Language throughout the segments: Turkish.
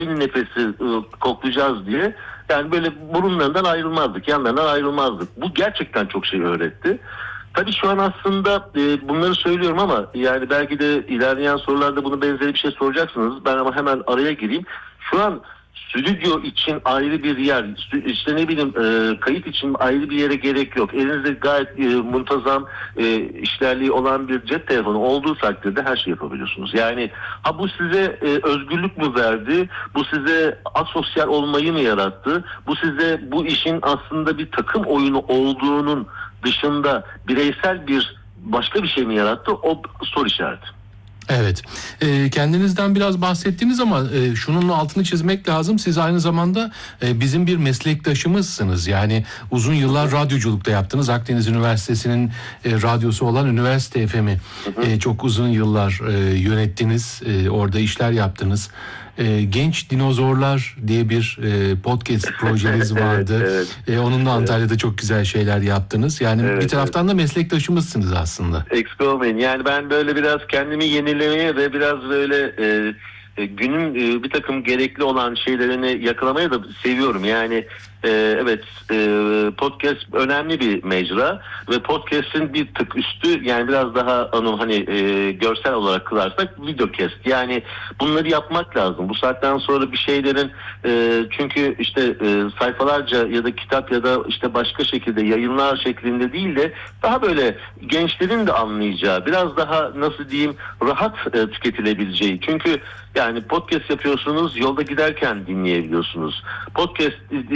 nefesi koklayacağız diye. Yani böyle burunlarından ayrılmazdık, yanlarından ayrılmazdık. Bu gerçekten çok şey öğretti. Tabii şu an aslında bunları söylüyorum ama yani belki de ilerleyen sorularda bunu benzeri bir şey soracaksınız. Ben ama hemen araya gireyim. Şu an stüdyo için ayrı bir yer, işte ne bileyim kayıt için ayrı bir yere gerek yok. Elinizde gayet muntazam işlerliği olan bir cep telefonu olduğu takdirde her şey yapabiliyorsunuz. Yani bu size özgürlük mü verdi? Bu size asosyal olmayı mı yarattı? Bu size bu işin aslında bir takım oyunu olduğunun dışında bireysel bir başka bir şey mi yarattı? O soru işareti. Evet. Kendinizden biraz bahsettiniz ama şunun altını çizmek lazım. Siz aynı zamanda bizim bir meslektaşımızsınız. Yani uzun yıllar radyoculukta yaptınız. Akdeniz Üniversitesi'nin radyosu olan Üniversite FM'i çok uzun yıllar yönettiniz. Orada işler yaptınız. Genç Dinozorlar diye bir podcast projeniz vardı. Evet. Onun da Antalya'da çok güzel şeyler yaptınız. Yani bir taraftan da meslektaşımızsınız aslında. Eksik olmayın. Yani ben böyle biraz kendimi yenilemeye ve biraz böyle günün bir takım gerekli olan şeylerini yakalamaya da seviyorum. Yani evet, podcast önemli bir mecra ve podcast'in bir tık üstü, yani biraz daha onu hani görsel olarak kılarsak videocast. Yani bunları yapmak lazım. Bu saatten sonra bir şeylerin çünkü işte sayfalarca ya da kitap ya da işte başka şekilde yayınlar şeklinde değil de daha böyle gençlerin de anlayacağı, biraz daha nasıl diyeyim, rahat tüketilebileceği. Çünkü yani podcast yapıyorsunuz, yolda giderken dinleyebiliyorsunuz. Podcast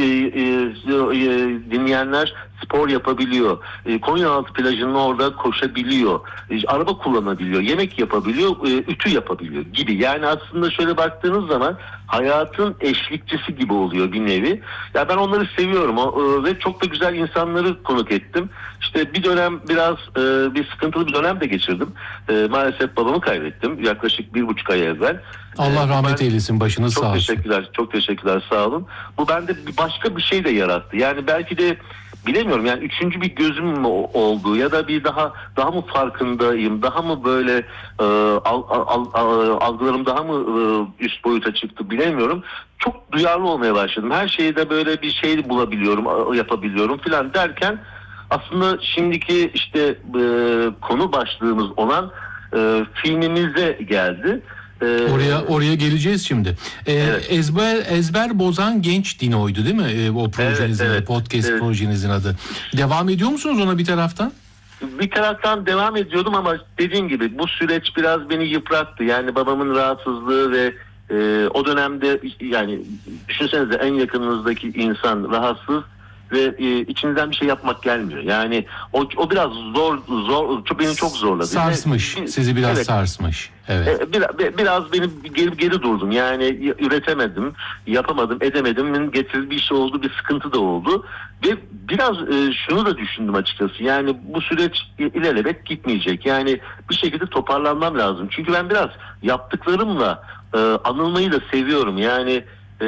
dinleyenler spor yapabiliyor. Konyaaltı plajının orada koşabiliyor. Araba kullanabiliyor. Yemek yapabiliyor. Ütü yapabiliyor gibi. Yani aslında şöyle baktığınız zaman hayatın eşlikçisi gibi oluyor bir nevi. Ya ben onları seviyorum ve çok da güzel insanları konuk ettim. İşte bir dönem biraz bir sıkıntılı bir dönem de geçirdim. Maalesef babamı kaybettim. Yaklaşık 1,5 ay evvel. Allah rahmet eylesin, başınız sağ olsun. Çok teşekkürler, çok teşekkürler, sağ olun. Bu bende başka bir şey de yarattı. Yani belki de bilemiyorum, yani üçüncü bir gözüm mü oldu ya da bir daha mı farkındayım, daha mı böyle algılarım daha mı üst boyuta çıktı bilemiyorum. Çok duyarlı olmaya başladım. Her şeyde böyle bir şey bulabiliyorum, yapabiliyorum filan derken aslında şimdiki işte konu başlığımız olan filmimize geldi. Oraya geleceğiz şimdi. Evet. Ezber Bozan Genç Dino'ydu değil mi? O projenizin adı, podcast projenizin adı. Devam ediyor musunuz ona bir taraftan? Bir taraftan devam ediyordum ama dediğim gibi bu süreç biraz beni yıprattı. Yani babamın rahatsızlığı ve o dönemde yani düşünsenize, en yakınınızdaki insan rahatsız ve içinizden bir şey yapmak gelmiyor. Yani o biraz zor beni çok zorladı. Sarsmış. Sizi biraz sarsmış. Evet. Biraz benim geri durdum. Yani üretemedim, yapamadım, edemedim. Getirdiği bir şey oldu, bir sıkıntı da oldu. Ve biraz şunu da düşündüm açıkçası. Yani bu süreç ilerleyerek gitmeyecek. Yani bir şekilde toparlanmam lazım. Çünkü ben biraz yaptıklarımla anılmayı da seviyorum. Yani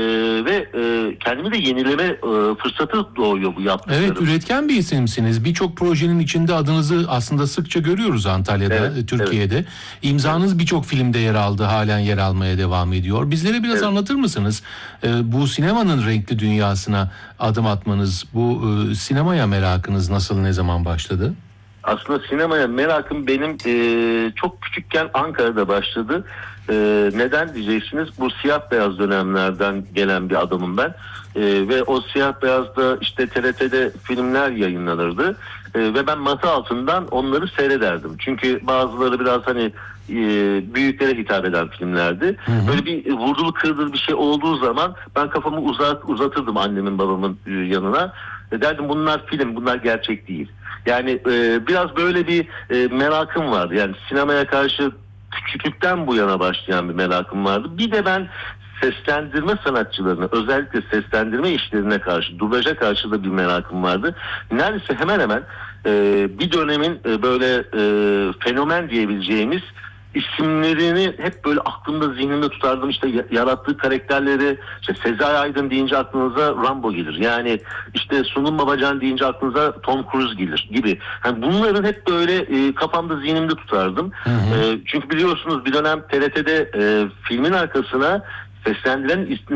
ve kendimi de yenileme fırsatı doğuyor bu yaptıklarım. Evet, üretken bir isimsiniz. Birçok projenin içinde adınızı aslında sıkça görüyoruz Antalya'da, Türkiye'de. Evet. İmzanız birçok filmde yer aldı, halen yer almaya devam ediyor. Bizlere biraz anlatır mısınız? Bu sinemanın renkli dünyasına adım atmanız, bu sinemaya merakınız nasıl, ne zaman başladı? Aslında sinemaya merakım benim çok küçükken Ankara'da başladı. Neden diyeceksiniz? Bu siyah beyaz dönemlerden gelen bir adamım ben. Ve o siyah beyazda işte TRT'de filmler yayınlanırdı. Ve ben masa altından onları seyrederdim. Çünkü bazıları biraz hani büyüklere hitap eden filmlerdi. Böyle bir vurdulu kırdılı bir şey olduğu zaman ben kafamı uzatırdım annemin babamın yanına. Derdim bunlar film, bunlar gerçek değil. Yani biraz böyle bir merakım vardı. Yani sinemaya karşı küçüklükten bu yana başlayan bir merakım vardı. Bir de ben seslendirme sanatçılarına, özellikle seslendirme işlerine karşı, dublaja karşı da bir merakım vardı. Neredeyse hemen hemen bir dönemin böyle fenomen diyebileceğimiz isimlerini hep böyle aklımda, zihnimde tutardım. İşte yarattığı karakterleri, işte Sezai Aydın deyince aklınıza Rambo gelir. Yani işte Sungun Babacan deyince aklınıza Tom Cruise gelir gibi. Yani bunların hep böyle kafamda, zihnimde tutardım. Çünkü biliyorsunuz bir dönem TRT'de filmin arkasına Seslendiren